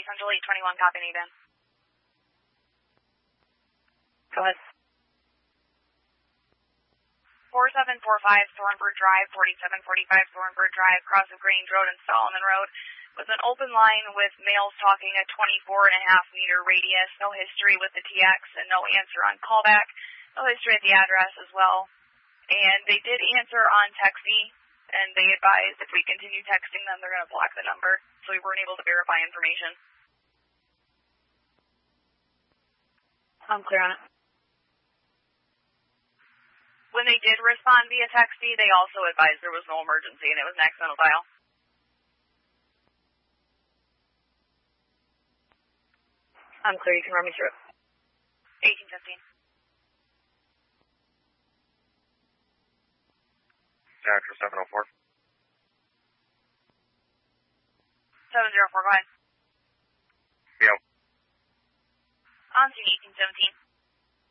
Central 821, copy Nathan. Go ahead. 4745 Thornbird Drive, 4745 Thornbird Drive, cross of Grange Road and Solomon Road, with an open line with males talking a 24.5-meter radius, no history with the TX, and no answer on callback, no history at the address as well. And they did answer on Texty, and they advised if we continue texting them, they're going to block the number, so we weren't able to verify information. I'm clear on it. When they did respond via Texty, they also advised there was no emergency and it was an accidental dial. I'm clear. You can run me through it. 1815. Actor 704. 704, go ahead. Yo. On scene 1817.